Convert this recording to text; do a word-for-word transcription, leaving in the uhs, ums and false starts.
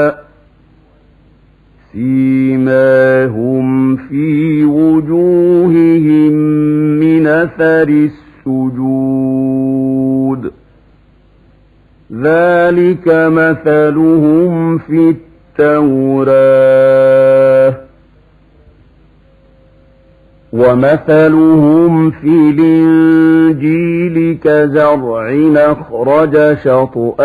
سيماهم في وجوههم من أثر السجود ذلك مثلهم في التوراة ومثلهم في الإنجيل كزرع أخرج شطأه